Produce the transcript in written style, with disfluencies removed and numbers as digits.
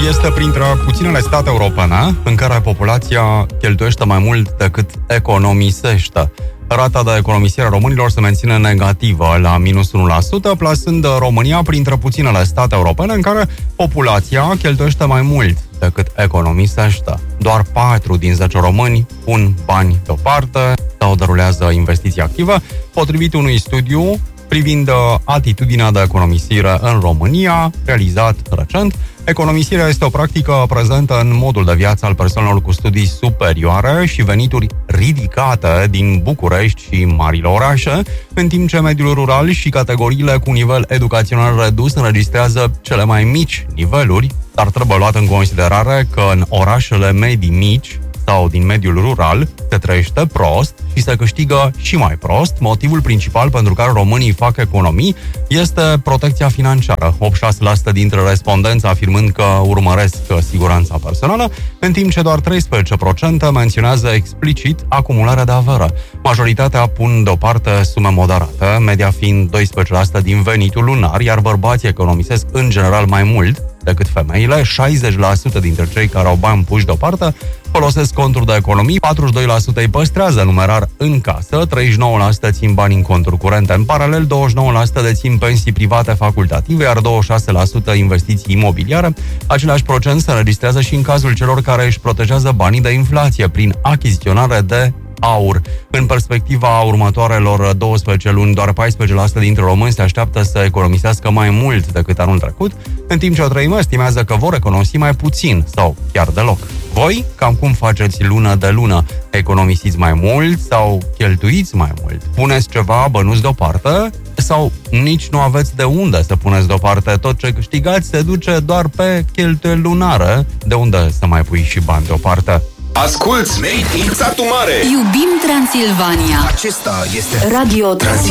este printre puținele state europene în care populația cheltuiește mai mult decât economisește. Rata de economisire a românilor se menține negativă la minus 1%, plasând România printre puținele state europene în care populația cheltuiește mai mult decât economisește. Doar 4 din 10 români pun bani deoparte sau derulează investiții active, potrivit unui studiu privind atitudinea de economisire în România, realizat recent. Economisirea este o practică prezentă în modul de viață al persoanelor cu studii superioare și venituri ridicate din București și marile orașe, în timp ce mediul rural și categoriile cu nivel educațional redus înregistrează cele mai mici niveluri, dar trebuie luat în considerare că în orașele medii mici sau din mediul rural se trăiește prost și se câștigă și mai prost. Motivul principal pentru care românii fac economii este protecția financiară. 86% dintre respondenți afirmând că urmăresc siguranța personală, în timp ce doar 13% menționează explicit acumularea de avere. Majoritatea pun deoparte sume moderate, media fiind 12% din venitul lunar, iar bărbații economisesc în general mai mult decât femeile. 60% dintre cei care au bani puși deoparte folosesc conturi de economii, 42% îi păstrează numerar în casă, 39% țin bani în conturi curente în paralel, 29% dețin pensii private facultative, iar 26% investiții imobiliare. Același procent se înregistrează și în cazul celor care își protejează banii de inflație prin achiziționare de aur. În perspectiva următoarelor 12 luni, doar 14% dintre români se așteaptă să economisească mai mult decât anul trecut, în timp ce o treime estimează că vor economisi mai puțin sau chiar deloc. Voi, cam cum faceți lună de lună? Economisiți mai mult sau cheltuiți mai mult? Puneți ceva bănuți deoparte sau nici nu aveți de unde să puneți deoparte? Tot ce câștigați se duce doar pe cheltuieli lunare. De unde să mai pui și bani deoparte? Asculți Made in Satu Mare. Iubim Transilvania. Acesta este Radio